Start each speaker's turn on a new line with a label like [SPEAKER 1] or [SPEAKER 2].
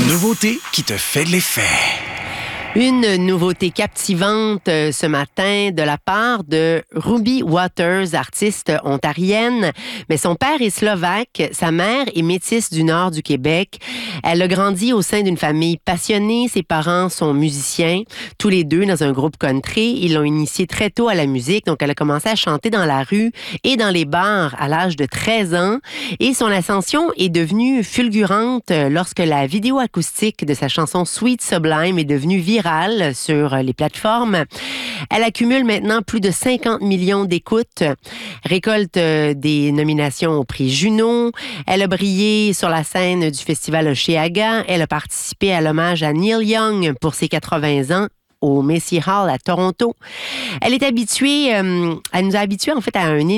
[SPEAKER 1] Une nouveauté qui te fait de l'effet.
[SPEAKER 2] Une nouveauté captivante ce matin de la part de Ruby Waters, artiste ontarienne. Mais son père est slovaque, sa mère est métisse du nord du Québec. Elle a grandi au sein d'une famille passionnée. Ses parents sont musiciens, tous les deux dans un groupe country. Ils l'ont initiée très tôt à la musique, donc elle a commencé à chanter dans la rue et dans les bars à l'âge de 13 ans. Et son ascension est devenue fulgurante lorsque la vidéo acoustique de sa chanson Sweet Sublime est devenue virale sur les plateformes. Elle accumule maintenant plus de 50 millions d'écoutes, récolte des nominations au prix Juno. Elle a brillé sur la scène du festival Osheaga. Elle a participé à l'hommage à Neil Young pour ses 80 ans au Massey Hall à Toronto. Elle est habituée, elle nous a habitués en fait à un